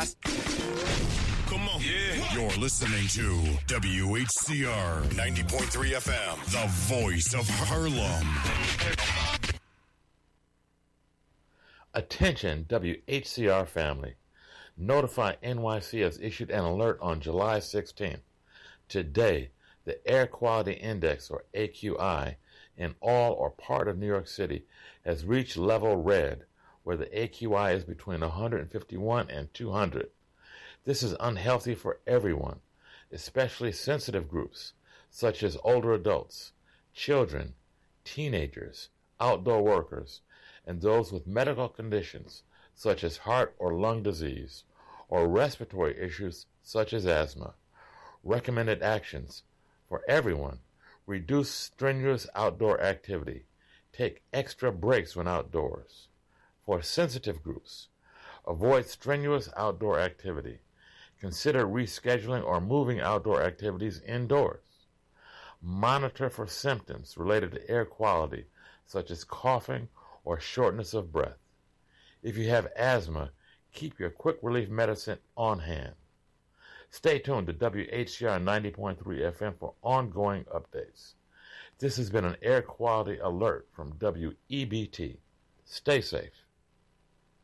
Come on. Yeah. You're listening to WHCR 90.3 FM, the voice of Harlem. Attention, WHCR family. Notify NYC has issued an alert on July 16th. Today, the Air Quality Index, or AQI, in all or part of New York City has reached level red, where the AQI is between 151 and 200. This is unhealthy for everyone, especially sensitive groups such as older adults, children, teenagers, outdoor workers, and those with medical conditions such as heart or lung disease, or respiratory issues such as asthma. Recommended actions for everyone: reduce strenuous outdoor activity. Take extra breaks when outdoors. For sensitive groups, avoid strenuous outdoor activity. Consider rescheduling or moving outdoor activities indoors. Monitor for symptoms related to air quality, such as coughing or shortness of breath. If you have asthma, keep your quick relief medicine on hand. Stay tuned to WHCR 90.3 FM for ongoing updates. This has been an air quality alert from WEBT. Stay safe.